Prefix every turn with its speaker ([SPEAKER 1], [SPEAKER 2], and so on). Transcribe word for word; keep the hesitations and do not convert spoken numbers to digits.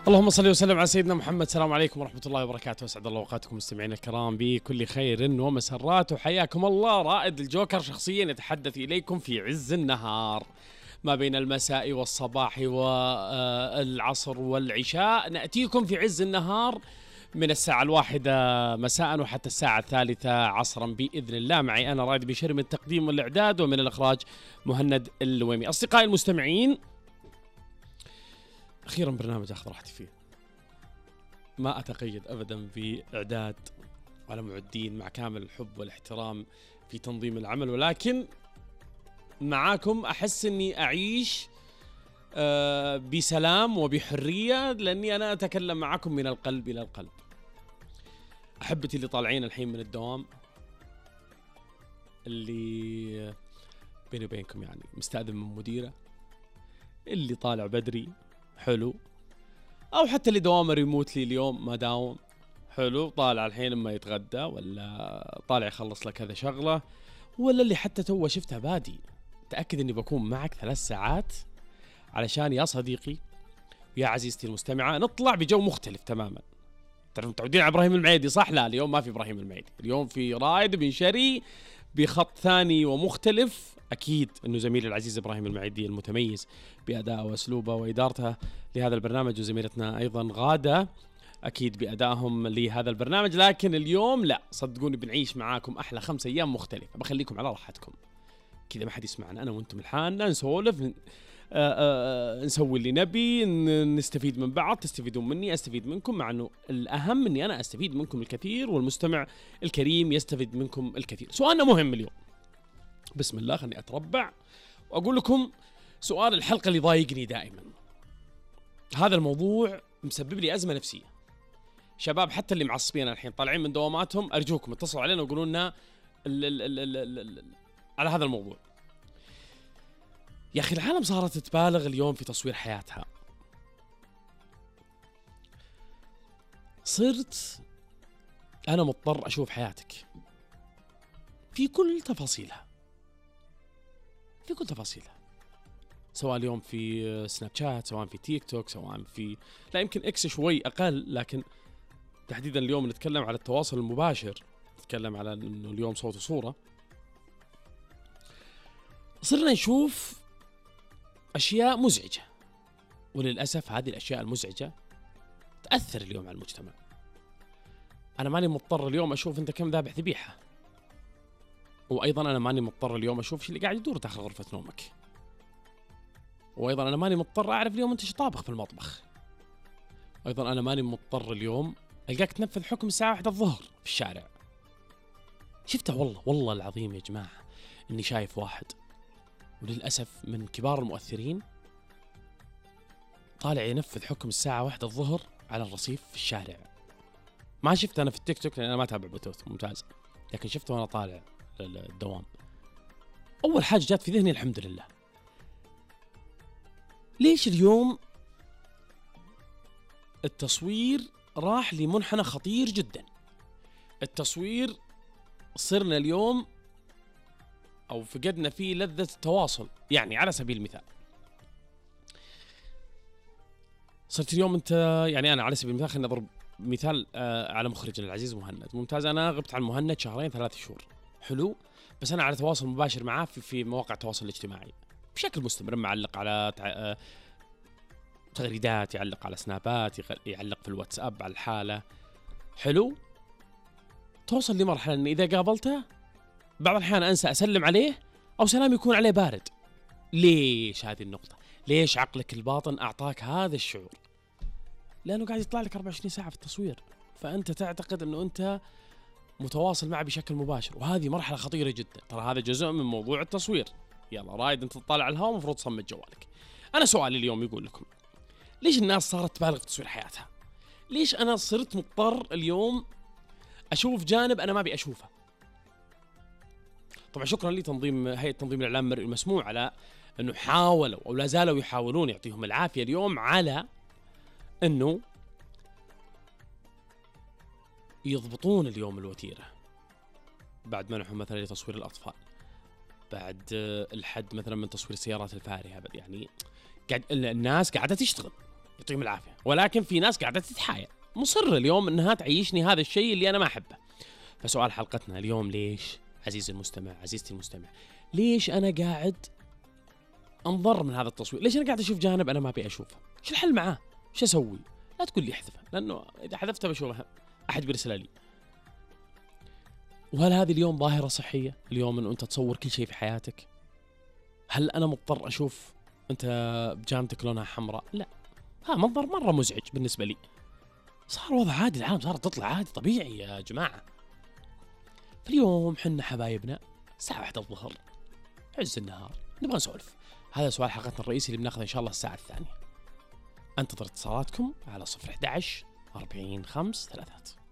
[SPEAKER 1] اللهم صل وسلم على سيدنا محمد. السلام عليكم ورحمة الله وبركاته. أسعد الله أوقاتكم مستمعينا الكرام بكل خير ومسرات، وحياكم الله. رائد الجوكر شخصيا يتحدث إليكم في عز النهار ما بين المساء والصباح والعصر والعشاء. نأتيكم في عز النهار من الساعة الواحدة مساء وحتى الساعة الثالثة عصرا بإذن الله. معي أنا رائد بشير من التقديم والإعداد، ومن الإخراج مهند اللويمي. أصدقائي المستمعين، أخيرا برنامج أخذ راحتي فيه، ما أتقيد أبدا بإعداد ولا معدين، مع كامل الحب والاحترام في تنظيم العمل، ولكن معاكم أحس أني أعيش أه بسلام وبحرية، لأني أنا أتكلم معكم من القلب إلى القلب. أحبتي اللي طالعين الحين من الدوام، اللي بيني وبينكم يعني مستأذن من مديره، اللي طالع بدري حلو، أو حتى اللي دوامه ريموتلي اليوم ما داوم حلو، طالع الحين اما يتغدى ولا طالع يخلص لك هذا شغله، ولا اللي حتى تو شفتها بادي. تأكد اني بكون معك ثلاث ساعات علشان يا صديقي ويا عزيزتي المستمعة نطلع بجو مختلف تماما. تعرفون متعودين على ابراهيم المعيدي صح؟ لا، اليوم ما في ابراهيم المعيدي، اليوم في رائد بن شري بخط ثاني ومختلف. أكيد أنه زميلي العزيز إبراهيم المعيدي المتميز بأداءه وأسلوبه وإدارته لهذا البرنامج، وزميلتنا أيضا غادة أكيد بأدائهم لهذا البرنامج. لكن اليوم لا، صدقوني بنعيش معاكم أحلى خمسة أيام مختلفة، بخليكم على راحتكم كذا، ما حد يسمعنا، أنا وأنتم لحالنا نسولف، آآ آآ نسوي اللي نبي، نستفيد من بعض، تستفيدون مني، أستفيد منكم، مع أنه الأهم أني أنا أستفيد منكم الكثير والمستمع الكريم يستفيد منكم الكثير. سؤالنا مهم اليوم، بسم الله خلني أتربع وأقول لكم سؤال الحلقة اللي ضايقني دائما. هذا الموضوع مسبب لي أزمة نفسية. شباب حتى اللي معصبين الحين طالعين من دواماتهم، أرجوكم اتصلوا علينا وقولوا لنا ال ال ال ال ال ال على هذا الموضوع. يا أخي العالم صارت تبالغ اليوم في تصوير حياتها. صرت أنا مضطر أشوف حياتك في كل تفاصيلها، في كل تفاصيلها، سواء اليوم في سناب شات، سواء في تيك توك، سواء في لا يمكن اكس شوي أقل، لكن تحديدا اليوم نتكلم على التواصل المباشر، نتكلم على انه اليوم صوت وصورة. صرنا نشوف أشياء مزعجة، وللأسف هذه الأشياء المزعجة تأثر اليوم على المجتمع. أنا ماني مضطر اليوم أشوف أنت كم ذابح ذبيحة، وأيضا أنا ماني مضطر اليوم أشوف شو اللي قاعد يدور داخل غرفة نومك، وأيضا أنا ماني مضطر أعرف اليوم أنت شو طابخ في المطبخ، أيضا أنا ماني مضطر اليوم ألقاك تنفذ حكم الساعة واحدة الظهر في الشارع. شفته والله والله العظيم يا جماعة إني شايف واحد، وللأسف من كبار المؤثرين، طالع ينفذ حكم الساعة واحدة الظهر على الرصيف في الشارع. ما شفته أنا في التيك توك لأن أنا ما أتابع بثوث ممتاز، لكن شفته وأنا طالع الدوام. أول حاجة جات في ذهني الحمد لله، ليش اليوم التصوير راح لمنحنى خطير جدا؟ التصوير صرنا اليوم أو فقدنا فيه لذة التواصل. يعني على سبيل المثال، صرت اليوم أنت يعني أنا على سبيل المثال خلينا نضرب مثال آه على مخرجنا العزيز مهند. ممتاز، أنا غبت عن مهند شهرين ثلاث شهور، حلو، بس أنا على تواصل مباشر معاه في, في مواقع التواصل الاجتماعي بشكل مستمر، معلق على آه تغريدات، يعلق على سنابات، يعلق في الواتساب على الحالة، حلو. توصل لمرحلة أن إذا قابلته بعض الأحيان أنسى أسلم عليه، أو سلام يكون عليه بارد. ليش هذه النقطة؟ ليش عقلك الباطن أعطاك هذا الشعور؟ لأنه قاعد يطلع لك أربعة وعشرين ساعة في التصوير، فأنت تعتقد أنه أنت متواصل معه بشكل مباشر، وهذه مرحلة خطيرة جدا. ترى هذا جزء من موضوع التصوير. يلا رايد أنت تطلع على الهواء، مفروض تصمت جوالك. أنا سؤالي اليوم يقول لكم، ليش الناس صارت تبالغ في تصوير حياتها؟ ليش أنا صرت مضطر اليوم أشوف جانب أنا ما أبي أشوفه؟ طبعا شكرا لتنظيم هيئة تنظيم الإعلام المرئي المسموع على أنه حاولوا أو لا زالوا يحاولون، يعطيهم العافية اليوم، على أنه يضبطون اليوم الوتيرة. بعد منحهم مثلا لتصوير الأطفال، بعد الحد مثلا من تصوير السيارات الفارهة، يعني قاعد الناس قاعدة تشتغل، يعطيهم العافيه، ولكن في ناس قاعده تتحايل مصر اليوم انها تعيشني هذا الشيء اللي انا ما احبه. فسؤال حلقتنا اليوم، ليش عزيزي المستمع عزيزتي المستمع، ليش انا قاعد انضر من هذا التصوير؟ ليش انا قاعد اشوف جانب انا ما ابي اشوفه؟ ايش الحل معاه؟ ايش اسوي؟ لا تقول لي احذفه، لانه اذا حذفته بشوفه احد بيرسل لي. وهل هذه اليوم ظاهره صحيه؟ اليوم انه انت تصور كل شيء في حياتك؟ هل انا مضطر اشوف انت بجامتك لونها حمراء؟ لا، ها منظر مره مزعج بالنسبه لي. صار وضع عادي، العالم صارت تطلع عادي طبيعي يا جماعه. فاليوم حنا حبايبنا الساعه واحدة الظهر عز النهار نبغى نسولف. هذا سؤال حلقتنا الرئيسي اللي بناخذه ان شاء الله الساعه الثانيه. انتظر اتصالاتكم على صفر أحد عشر أربعين خمس ثلاثات.